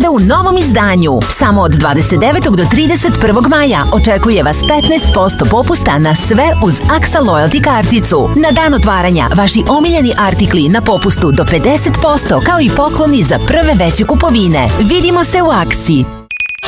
sada u novom izdanju. Samo od 29. do 31. maja očekuje vas 15% popusta na sve uz AXA Loyalty karticu. Na dan otvaranja vaši omiljeni artikli na popustu do 50%, kao i pokloni za prve veće kupovine. Vidimo se u AXI.